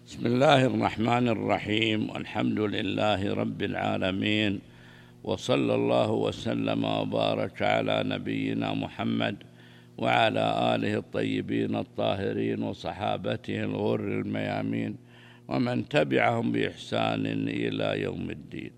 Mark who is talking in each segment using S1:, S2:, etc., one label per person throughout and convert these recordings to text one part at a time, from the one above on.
S1: بسم الله الرحمن الرحيم، والحمد لله رب العالمين، وصلى الله وسلم وبارك على نبينا محمد وعلى آله الطيبين الطاهرين وصحابته الغر الميامين ومن تبعهم بإحسان إلى يوم الدين.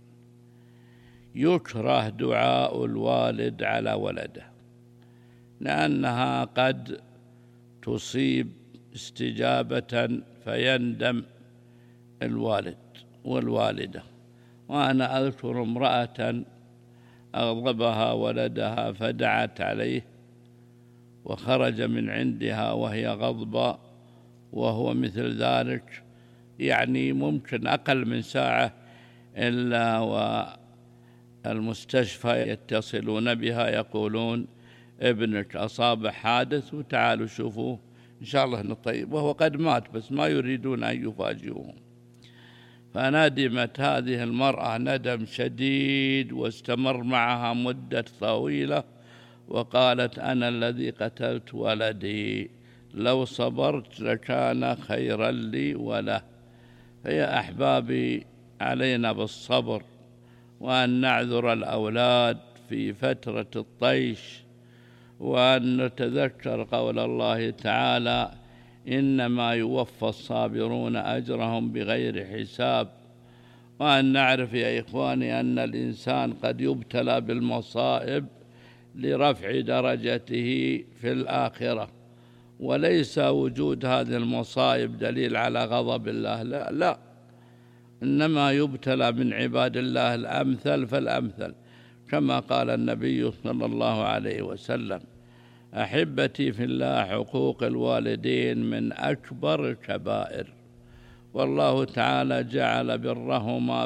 S1: يكره دعاء الوالد على ولده، لأنها قد تصيب استجابة فيندم الوالد والوالدة. وأنا أذكر امرأة أغضبها ولدها فدعت عليه وخرج من عندها وهي غضبة وهو مثل ذلك، يعني ممكن أقل من ساعة إلا والمستشفى يتصلون بها يقولون ابنك أصاب حادث وتعالوا شوفوه إن شاء الله إنه طيب، وهو قد مات بس ما يريدون أن يفاجئوهم. فندمت هذه المرأة ندم شديد واستمر معها مدة طويلة، وقالت أنا الذي قتلت ولدي، لو صبرت لكان خيرا لي وله. فيا أحبابي، علينا بالصبر وأن نعذر الأولاد في فترة الطيش، وأن نتذكر قول الله تعالى إنما يوفى الصابرون أجرهم بغير حساب. وأن نعرف يا إخواني أن الإنسان قد يبتلى بالمصائب لرفع درجته في الآخرة، وليس وجود هذه المصائب دليل على غضب الله، لا لا، إنما يبتلى من عباد الله الأمثل فالأمثل، كما قال النبي صلى الله عليه وسلم: أحبتي في الله، حقوق الوالدين من أكبر الكبائر، والله تعالى جعل برهما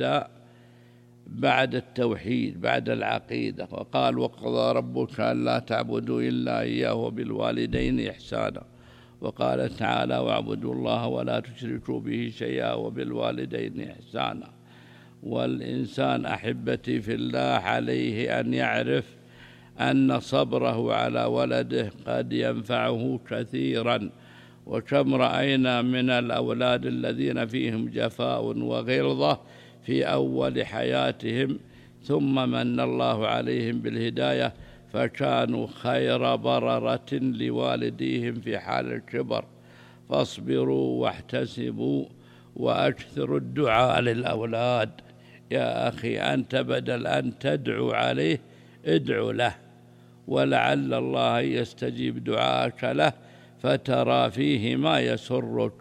S1: بعد التوحيد، بعد العقيدة، وقال: وقضى ربك ألا تعبدوا إلا إياه وبالوالدين إحسانا. وقال تعالى: واعبدوا الله ولا تشركوا به شيئا وبالوالدين إحسانا. والإنسان أحبتي في الله عليه أن يعرف أن صبره على ولده قد ينفعه كثيرا، وكم رأينا من الأولاد الذين فيهم جفاء وغلظة في أول حياتهم، ثم من الله عليهم بالهداية فكانوا خير بررة لوالديهم في حال الكبر. فاصبروا واحتسبوا وأكثروا الدعاء للأولاد. يا أخي، أنت بدل أن تدعو عليه ادعو له، ولعل الله يستجيب دعاءك له فترى فيه ما يسرك.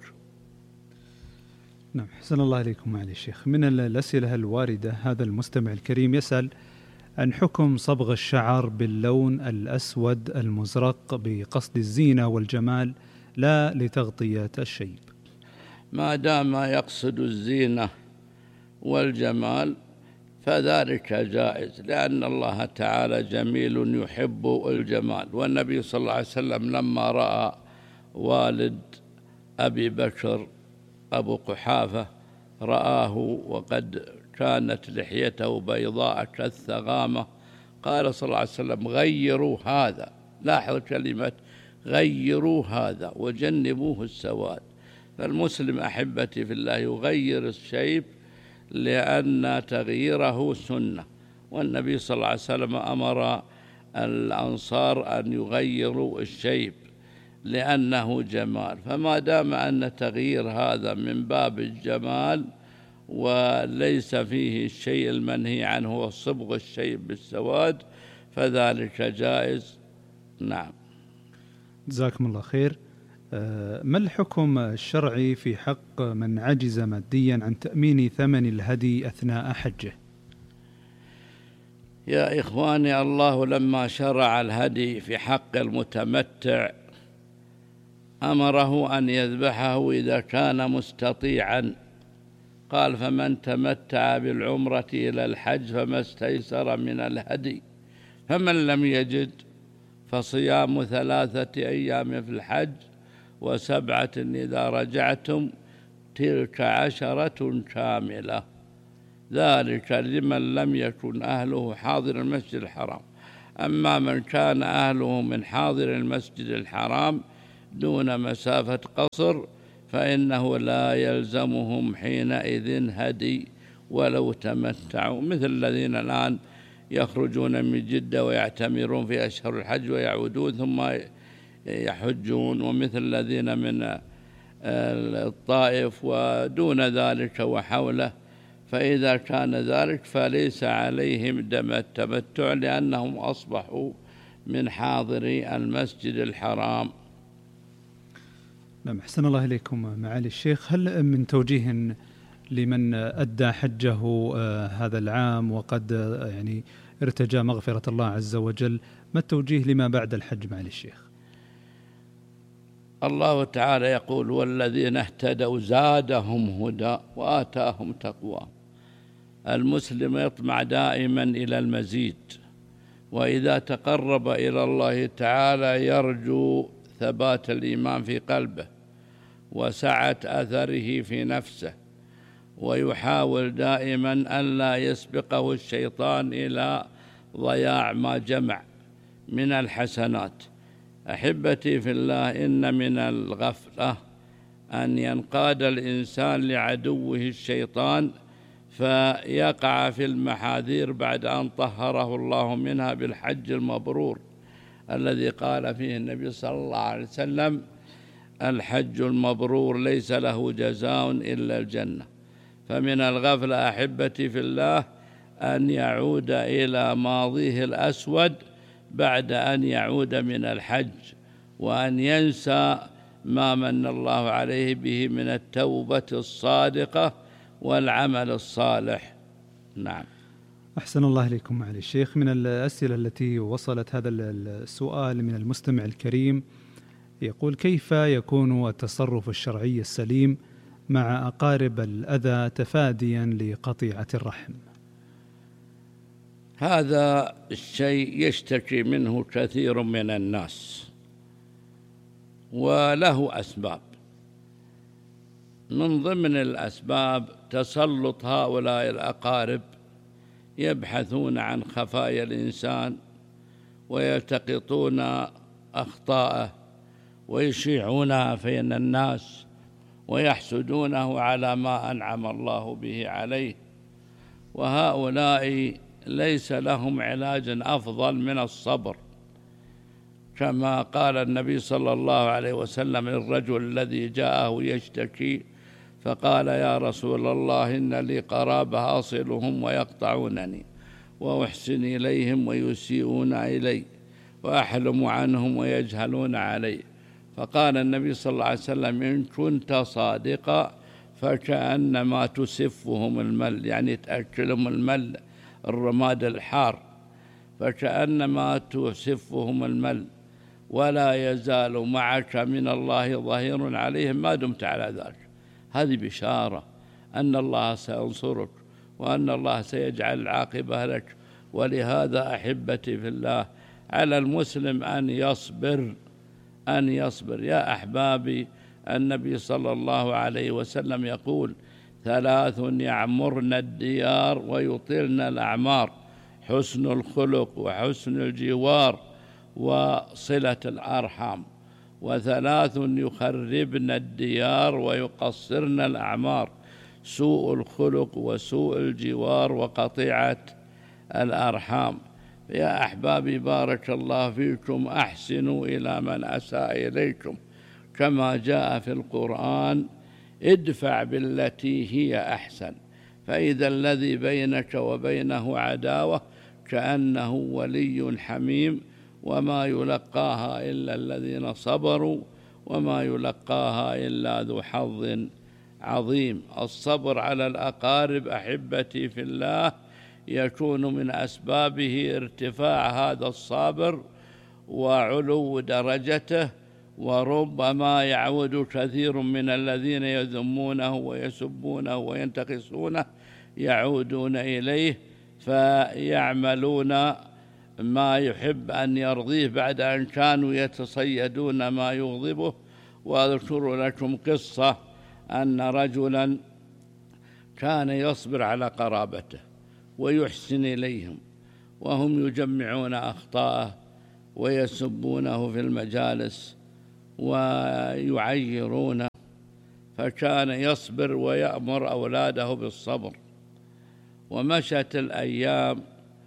S2: نعم، حسن الله عليكم معالي الشيخ. من الأسئلة الواردة، هذا المستمع الكريم يسأل عن حكم صبغ الشعر باللون الأسود المزرق بقصد الزينة والجمال لا لتغطية الشيب.
S1: ما دام يقصد الزينة والجمال فذلك جائز، لأن الله تعالى جميل يحب الجمال. والنبي صلى الله عليه وسلم لما رأى والد أبي بكر أبو قحافة رآه وقد كانت لحيته بيضاء كالثغامة، قال صلى الله عليه وسلم: غيروا هذا. لاحظ كلمة غيروا هذا وجنبوه السواد. فالمسلم أحبتي في الله يغير الشيب لأن تغييره سنة، والنبي صلى الله عليه وسلم أمر الأنصار أن يغيروا الشيب لأنه جمال. فما دام أن تغيير هذا من باب الجمال وليس فيه الشيء المنهي عنه وصبغ الشيب بالسواد فذلك جائز. نعم.
S2: جزاكم الله خير. ما الحكم الشرعي في حق من عجز ماديا عن تأمين ثمن الهدي أثناء حجه؟
S1: يا إخواني، الله لما شرع الهدي في حق المتمتع أمره أن يذبحه إذا كان مستطيعا. قال: فمن تمتع بالعمرة إلى الحج فما استيسر من الهدي، فمن لم يجد فصيام 3 أيام في الحج و7 إذا رجعتم، تلك 10 كاملة، ذلك لمن لم يكن أهله حاضر المسجد الحرام. أما من كان أهله من حاضر المسجد الحرام دون مسافة قصر فإنه لا يلزمهم حينئذ هدي ولو تمتعوا، مثل الذين الآن يخرجون من جدة ويعتمرون في أشهر الحج ويعودون ثم يحجون، ومثل الذين من الطائف ودون ذلك وحوله، فإذا كان ذلك فليس عليهم دم التمتع لأنهم أصبحوا من حاضري المسجد الحرام.
S2: نعم، أحسن الله إليكم معالي الشيخ. هل من توجيه لمن أدى حجه هذا العام وقد يعني ارتجى مغفرة الله عز وجل، ما التوجيه لما بعد الحج معالي الشيخ؟
S1: الله تعالى يقول: والذين اهتدوا زادهم هدى وآتاهم تقوى. المسلم يطمع دائما إلى المزيد، وإذا تقرب إلى الله تعالى يرجو ثبات الإيمان في قلبه وسعة أثره في نفسه، ويحاول دائما ألا يسبقه الشيطان إلى ضياع ما جمع من الحسنات. أحبتي في الله، إن من الغفلة أن ينقاد الإنسان لعدوه الشيطان فيقع في المحاذير بعد أن طهره الله منها بالحج المبرور الذي قال فيه النبي صلى الله عليه وسلم: الحج المبرور ليس له جزاء إلا الجنة. فمن الغفلة أحبتي في الله أن يعود إلى ماضيه الأسود بعد أن يعود من الحج، وأن ينسى ما من الله عليه به من التوبة الصادقة والعمل الصالح. نعم.
S2: أحسن الله إليكم معالي الشيخ. من الأسئلة التي وصلت هذا السؤال من المستمع الكريم، يقول: كيف يكون التصرف الشرعي السليم مع أقارب الأذى تفاديا لقطيعة الرحم؟
S1: هذا الشيء يشتكي منه كثير من الناس وله أسباب. من ضمن الأسباب تسلط هؤلاء الأقارب، يبحثون عن خفايا الإنسان ويلتقطون أخطاءه ويشيعونها بين الناس ويحسدونه على ما أنعم الله به عليه، وهؤلاء ليس لهم علاج أفضل من الصبر، كما قال النبي صلى الله عليه وسلم للرجل الذي جاءه يشتكي فقال: يا رسول الله، إن لي قرابة أصلهم ويقطعونني وأحسن إليهم ويسيئون إلي وأحلم عنهم ويجهلون علي. فقال النبي صلى الله عليه وسلم: إن كنت صادقا فكأنما تسفهم المل، يعني تأكلهم المل، الرماد الحار، فكأنما تسفهم المل، ولا يزال معك من الله ظهير عليهم ما دمت على ذلك. هذه بشارة أن الله سينصرك وأن الله سيجعل العاقبة لك. ولهذا أحبتي في الله، على المسلم أن يصبر. يا أحبابي، النبي صلى الله عليه وسلم يقول: 3 يعمرن الديار ويطيلن الأعمار: حسن الخلق وحسن الجوار وصلة الأرحام. 3 يخربن الديار ويقصرن الأعمار: سوء الخلق وسوء الجوار وقطيعة الأرحام. يا أحبابي، بارك الله فيكم، أحسنوا إلى من أساء إليكم، كما جاء في القرآن: ادفع بالتي هي أحسن، فإذا الذي بينك وبينه عداوة كأنه ولي حميم، وما يلقاها إلا الذين صبروا وما يلقاها إلا ذو حظ عظيم. الصبر على الأقارب أحبتي في الله يكون من أسبابه ارتفاع هذا الصابر وعلو درجته، وربما يعود كثير من الذين يذمونه ويسبونه وينتقصونه يعودون إليه فيعملون ما يحب أن يرضيه بعد أن كانوا يتصيدون ما يغضبه. وأذكر لكم قصة أن رجلا كان يصبر على قرابته ويحسن إليهم، وهم يجمعون أخطاءه ويسبونه في المجالس ويعيرونه، فكان يصبر ويأمر أولاده بالصبر. ومشت الأيام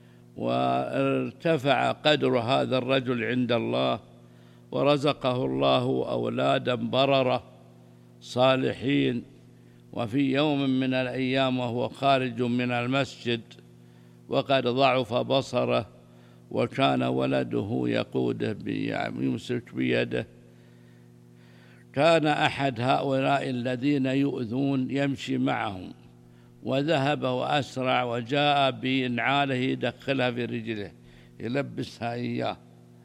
S1: وارتفع قدر هذا الرجل عند الله، ورزقه الله أولادا بررة صالحين. وفي يوم من الأيام وهو خارج من المسجد وقد ضعف بصره، وكان ولده يقوده يمسك بيده، كان أحد هؤلاء الذين يؤذون يمشي معهم، وذهب وأسرع وجاء بنعاله يدخلها في رجله يلبسها إياه.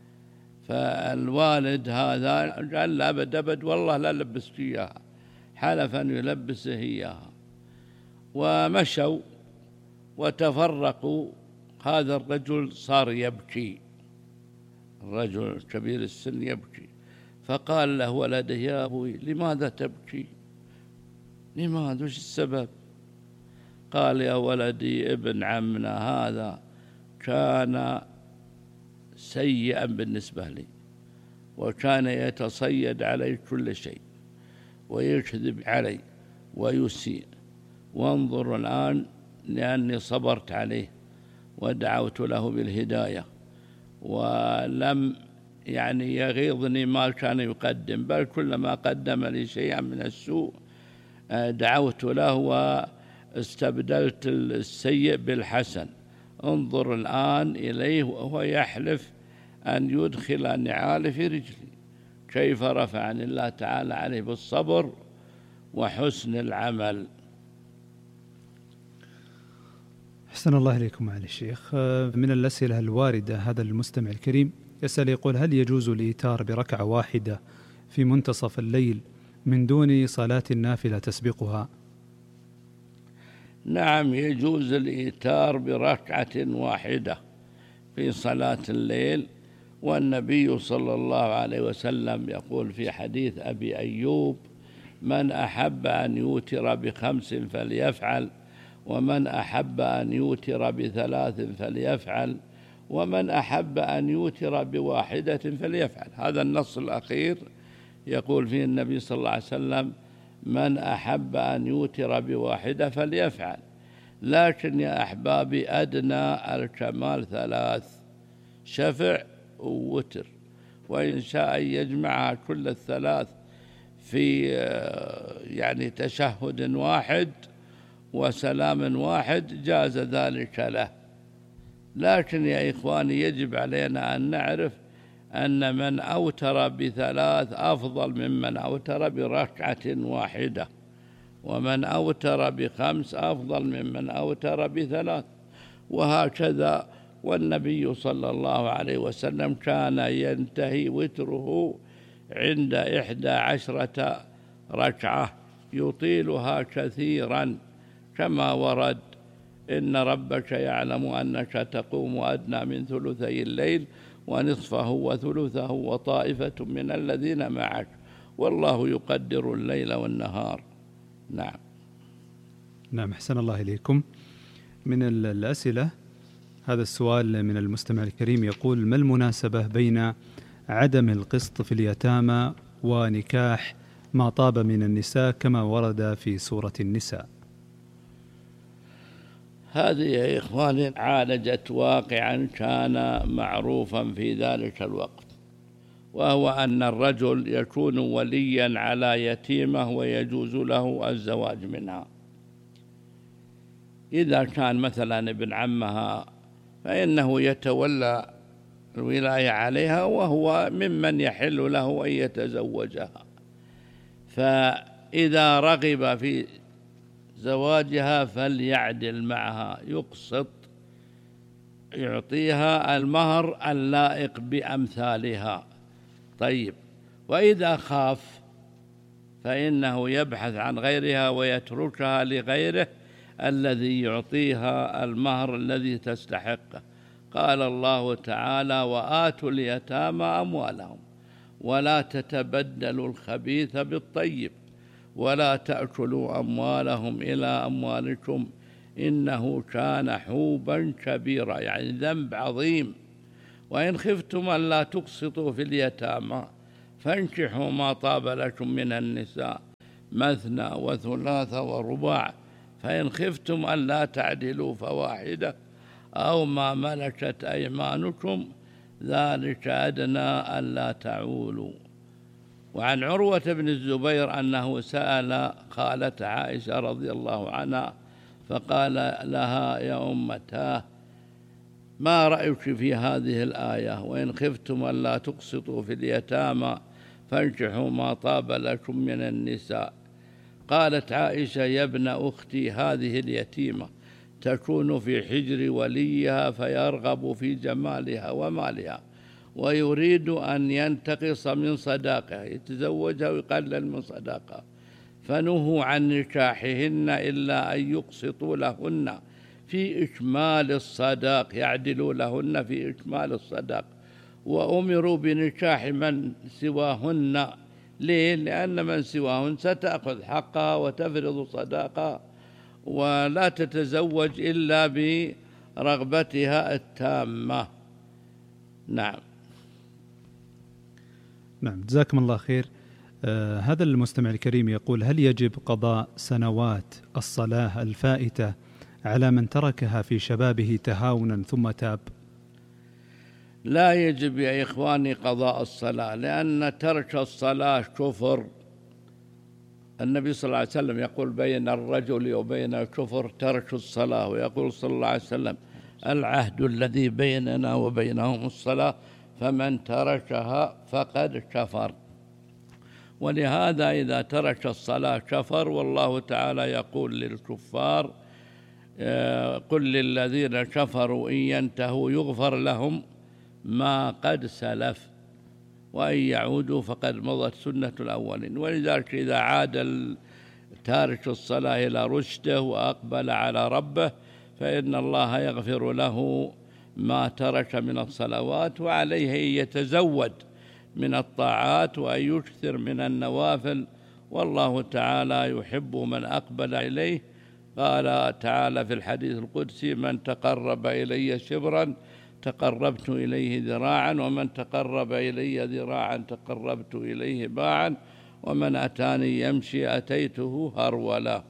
S1: فالوالد هذا قال لا أبد والله لا لبست إياها، حلف أن يلبسه إياها. ومشوا وتفرقوا. هذا الرجل صار يبكي، الرجل كبير السن يبكي، فقال له ولده يا أبوي لماذا تبكي؟ لماذا؟ وش السبب؟ قال يا ولدي ابن عمنا هذا كان سيئا بالنسبة لي، وكان يتصيد علي كل شيء ويكذب علي ويسيء، وانظر الآن لأني صبرت عليه ودعوت له بالهداية، ولم يغيظني ما كان يقدم، بل كلما قدم لي شيئا من السوء دعوت له واستبدلت السيء بالحسن. انظر الآن إليه وهو يحلف أن يدخل نعال في رجلي. كيف رفعني الله تعالى عليه بالصبر وحسن العمل.
S2: أحسن الله إليكم معالي الشيخ. من الأسئلة الواردة هذا المستمع الكريم يسأل يقول هل يجوز الإيتار بركعة واحدة في منتصف الليل من دون صلاة النافلة تسبقها؟
S1: نعم، يجوز الإيتار بركعة واحدة في صلاة الليل. والنبي صلى الله عليه وسلم يقول في حديث أبي أيوب من أحب أن يوتر ب5 فليفعل، ومن أحب أن يوتر ب3 فليفعل، ومن أحب أن يوتر ب1 فليفعل. هذا النص الأخير يقول فيه النبي صلى الله عليه وسلم من أحب أن يوتر ب1 فليفعل. لكن يا أحبابي أدنى الكمال 3 شفع ووتر، وإن شاء أن يجمعها كل 3 في تشهد واحد وسلام واحد جاز ذلك له. لكن يا إخواني يجب علينا أن نعرف أن من أوتر ب3 أفضل ممن أوتر بركعة واحدة، ومن أوتر ب5 أفضل ممن أوتر ب3، وهكذا. والنبي صلى الله عليه وسلم كان ينتهي وتره عند 11 ركعة يطيلها كثيرا، كما ورد إن ربك يعلم أنك تقوم أدنى من ثلثي الليل ونصفه وثلثه وطائفة من الذين معك والله يقدر الليل والنهار.
S2: نعم أحسن الله إليكم. من الأسئلة هذا السؤال من المستمع الكريم يقول ما المناسبة بين عدم القسط في اليتامى ونكاح ما طاب من النساء كما ورد في سورة النساء؟
S1: هذه يا إخواني عالجت واقعا كان معروفا في ذلك الوقت، وهو أن الرجل يكون وليا على يتيمة ويجوز له الزواج منها. إذا كان مثلا ابن عمها فإنه يتولى الولاية عليها وهو ممن يحل له أن يتزوجها، فإذا رغب في زواجها فليعدل معها، يقسط، يعطيها المهر اللائق بأمثالها. طيب، وإذا خاف فإنه يبحث عن غيرها ويتركها لغيره الذي يعطيها المهر الذي تستحقه. قال الله تعالى وآتوا اليتامى أموالهم ولا تتبدلوا الخبيث بالطيب ولا تأكلوا أموالهم إلى أموالكم إنه كان حوبا كبيرا، يعني ذنب عظيم. وإن خفتم ألا تقسطوا في اليتامى فانكحوا ما طاب لكم من النساء مثنى وثلاث ورباع، فإن خفتم ألا تعدلوا فواحدة أو ما ملكت أيمانكم ذلك أدنى ألا تعولوا. وعن عروة بن الزبير أنه سأل خالة عائشة رضي الله عنها فقال لها: يا أمتاه، ما رأيك في هذه الآية؟ وإن خفتم ألا تقسطوا في اليتامى فانكحوا ما طاب لكم من النساء. قالت عائشة: يا ابن أختي، هذه اليتيمة تكون في حجر وليها فيرغب في جمالها ومالها ويريد أن ينتقص من صداقها، يتزوجها ويقلل من صداقها، فنهوا عن نكاحهن إلا أن يقسطوا لهن في إكمال الصداق، يعدلوا لهن في إكمال الصداق، وأمروا بنكاح من سواهن. ليه؟ لأن من سواهن ستأخذ حقها وتفرض صداقها ولا تتزوج إلا برغبتها التامة. نعم.
S2: جزاكم الله خير. هذا المستمع الكريم يقول: هل يجب قضاء سنوات الصلاة الفائتة على من تركها في شبابه تهاونا ثم تاب؟
S1: لا يجب يا إخواني قضاء الصلاة، لأن ترك الصلاة كفر. النبي صلى الله عليه وسلم يقول: بين الرجل وبين الكفر ترك الصلاة، ويقول صلى الله عليه وسلم: العهد الذي بيننا وبينهم الصلاة، فمن تركها فقد كفر. ولهذا إذا ترك الصلاة كفر. والله تعالى يقول للكفار: قل للذين كفروا إن ينتهوا يغفر لهم ما قد سلف وإن يعودوا فقد مضت سنة الأولين. ولذلك إذا عاد تارك الصلاة إلى رشده وأقبل على ربه فإن الله يغفر له ما ترك من الصلوات، وعليه أن يتزود من الطاعات وأن يكثر من النوافل، والله تعالى يحب من أقبل إليه. قال تعالى في الحديث القدسي: من تقرب إلي شبرا تقربت إليه ذراعا، ومن تقرب إلي ذراعا تقربت إليه باعا، ومن أتاني يمشي أتيته هرولا.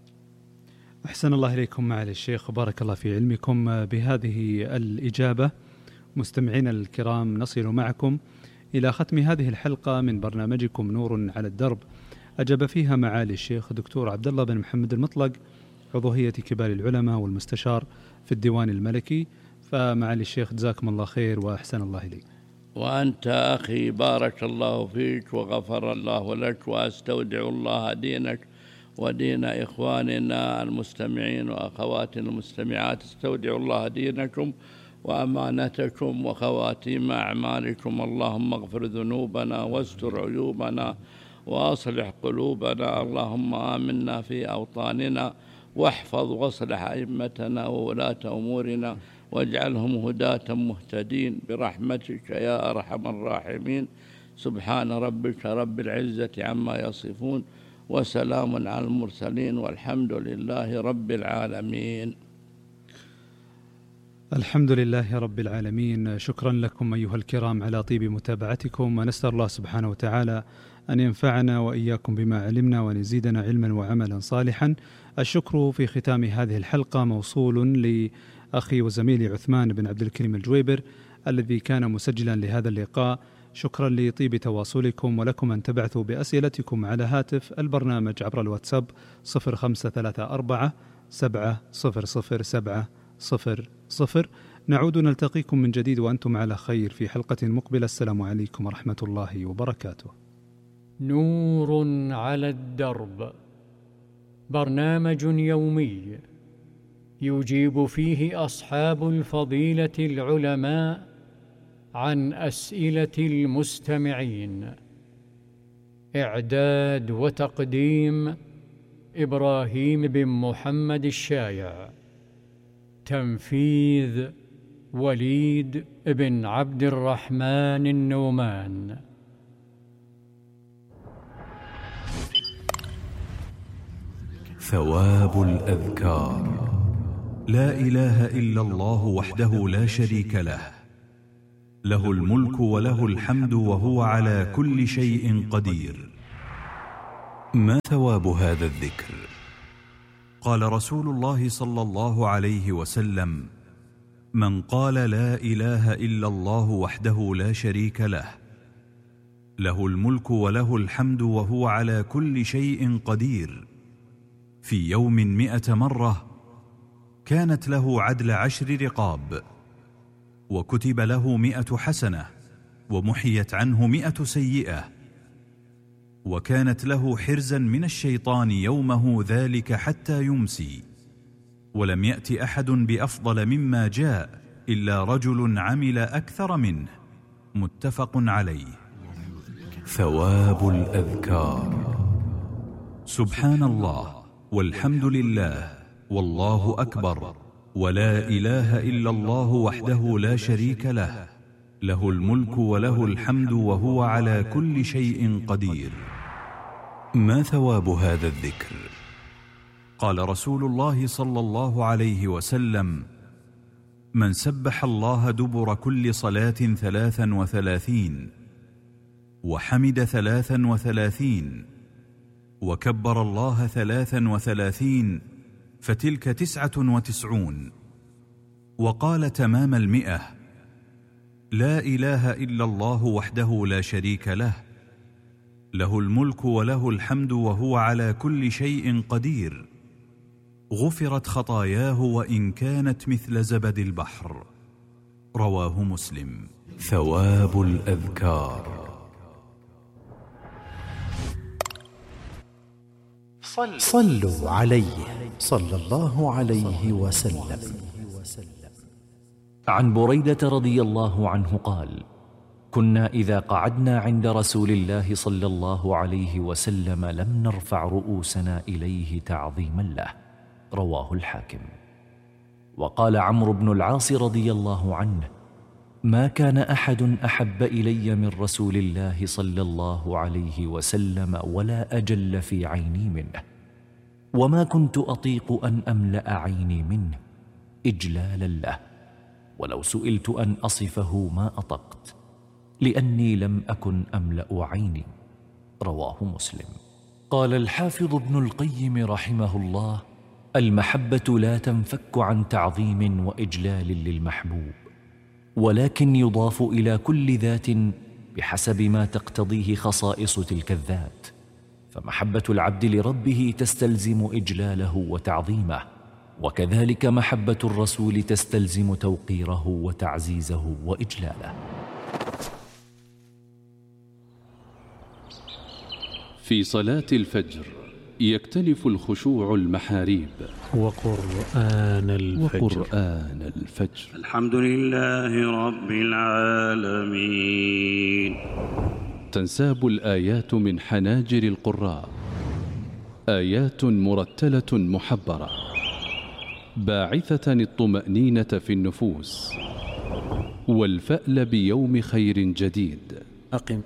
S2: أحسن الله إليكم معالي الشيخ، وبارك الله في علمكم. بهذه الإجابة مستمعين الكرام نصل معكم إلى ختم هذه الحلقة من برنامجكم نور على الدرب، أجاب فيها معالي الشيخ دكتور عبد الله بن محمد المطلق، عضو هيئة كبار العلماء والمستشار في الديوان الملكي. فمعالي الشيخ جزاكم الله خير وأحسن الله إليك.
S1: وأنت أخي بارك الله فيك وغفر الله لك، وأستودع الله دينك ودين إخواننا المستمعين وأخواتنا المستمعات. استودع الله دينكم وأمانتكم وخواتيم أعمالكم. اللهم اغفر ذنوبنا واستر عيوبنا وأصلح قلوبنا. اللهم آمنا في أوطاننا واحفظ واصلح أئمتنا وولاة أمورنا واجعلهم هداة مهتدين برحمتك يا أرحم الراحمين. سبحان ربك رب العزة عما يصفون، وسلام على المرسلين، والحمد لله رب العالمين.
S2: الحمد لله رب العالمين. شكرا لكم أيها الكرام على طيب متابعتكم، ونسأل الله سبحانه وتعالى أن ينفعنا وإياكم بما علمنا وأن يزيدنا علما وعملا صالحا. الشكر في ختام هذه الحلقة موصول لأخي وزميلي عثمان بن عبد الكريم الجويبر الذي كان مسجلا لهذا اللقاء. شكرا لطيب تواصلكم، ولكم أن تبعثوا بأسئلتكم على هاتف البرنامج عبر الواتساب 0534 700 نعود نلتقيكم من جديد وأنتم على خير في حلقة مقبلة. السلام عليكم ورحمة الله وبركاته.
S3: نور على الدرب، برنامج يومي يجيب فيه أصحاب الفضيلة العلماء عن أسئلة المستمعين. إعداد وتقديم إبراهيم بن محمد الشايع. تنفيذ وليد بن عبد الرحمن النومان.
S4: ثواب الأذكار. لا إله إلا الله وحده لا شريك له، له الملك وله الحمد وهو على كل شيء قدير. ما ثواب هذا الذكر؟ قال رسول الله صلى الله عليه وسلم: من قال لا إله إلا الله وحده لا شريك له، له الملك وله الحمد وهو على كل شيء قدير، في يوم 100 مرة، كانت له عدل 10 رقاب، وكتب له 100 حسنة، ومحيت عنه 100 سيئة، وكانت له حرزا من الشيطان يومه ذلك حتى يمسي، ولم يأت أحد بأفضل مما جاء إلا رجل عمل أكثر منه. متفق عليه. ثواب الأذكار: سبحان الله، والحمد لله، والله أكبر، ولا إله إلا الله وحده لا شريك له، له الملك وله الحمد وهو على كل شيء قدير. ما ثواب هذا الذكر؟ قال رسول الله صلى الله عليه وسلم: من سبح الله دبر كل صلاة 33، وحمد 33، وكبر الله 33، فتلك 99، وقال تمام 100: لا إله إلا الله وحده لا شريك له، له الملك وله الحمد وهو على كل شيء قدير، غفرت خطاياه وإن كانت مثل زبد البحر. رواه مسلم. ثواب الأذكار:
S5: صلوا عليه صلى الله عليه وسلم.
S6: عن بريدة رضي الله عنه قال: كنا إذا قعدنا عند رسول الله صلى الله عليه وسلم لم نرفع رؤوسنا إليه تعظيما له. رواه الحاكم. وقال عمرو بن العاص رضي الله عنه: ما كان أحد أحب إلي من رسول الله صلى الله عليه وسلم ولا أجل في عيني منه، وما كنت أطيق أن أملأ عيني منه إجلالا له، ولو سئلت أن أصفه ما أطقت، لأني لم أكن أملأ عيني. رواه مسلم. قال الحافظ ابن القيم رحمه الله: المحبة لا تنفك عن تعظيم وإجلال للمحبوب، ولكن يضاف إلى كل ذات بحسب ما تقتضيه خصائص تلك الذات، فمحبة العبد لربه تستلزم إجلاله وتعظيمه، وكذلك محبة الرسول تستلزم توقيره وتعزيزه وإجلاله.
S7: في صلاة الفجر يكتنف الخشوع المحاريب
S8: وقرآن
S7: الفجر.
S9: الحمد لله رب العالمين.
S7: تنساب الآيات من حناجر القراء، آيات مرتلة محبرة باعثة الطمأنينة في النفوس والفأل بيوم خير جديد.
S8: أقم